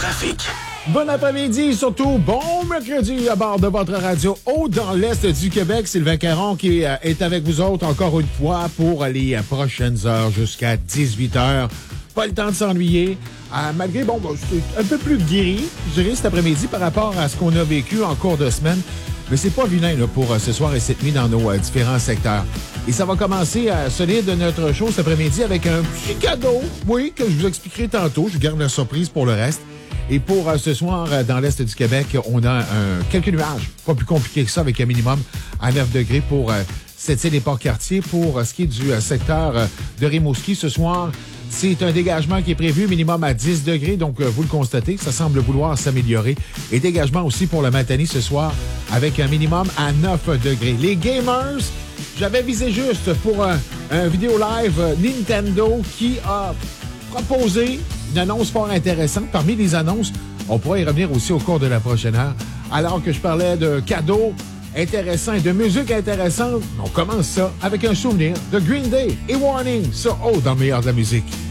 trafic. Bon après-midi, surtout bon mercredi à bord de votre radio haut dans l'Est du Québec. Sylvain Caron qui est avec vous autres encore une fois pour les prochaines heures jusqu'à 18 h. Pas le temps de s'ennuyer. Malgré, c'est un peu plus guéri, je dirais, cet après-midi par rapport à ce qu'on a vécu en cours de semaine. Mais c'est pas vilain là, pour ce soir et cette nuit dans nos différents secteurs. Et ça va commencer à sonner de notre show cet après-midi avec un petit cadeau. Oui, que je vous expliquerai tantôt. Je garde la surprise pour le reste. Et pour ce soir, dans l'Est du Québec, on a quelques nuages. Pas plus compliqué que ça, avec un minimum à 9 degrés pour cette île des Port-Cartier. Pour ce qui est du secteur de Rimouski, ce soir, c'est un dégagement qui est prévu, minimum à 10 degrés. Donc, vous le constatez, ça semble vouloir s'améliorer. Et dégagement aussi pour le Matanie ce soir, avec un minimum à 9 degrés. Les gamers, j'avais visé juste pour un vidéo live Nintendo qui a proposé une annonce fort intéressante. Parmi les annonces, on pourra y revenir aussi au cours de la prochaine heure. Alors que je parlais de cadeaux intéressants et de musique intéressante, on commence ça avec un souvenir de Green Day et Warning, ça haut dans le meilleur de la musique.